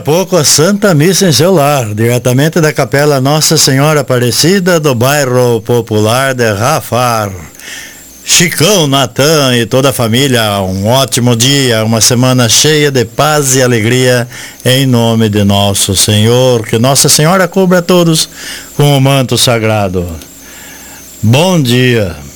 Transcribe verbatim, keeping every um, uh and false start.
pouco a Santa Missa em seu lar, diretamente da Capela Nossa Senhora Aparecida do bairro Popular de Rafar. Chicão, Natan e toda a família, um ótimo dia, uma semana cheia de paz e alegria, em nome de nosso Senhor. Que Nossa Senhora cubra todos com o manto sagrado. Bom dia.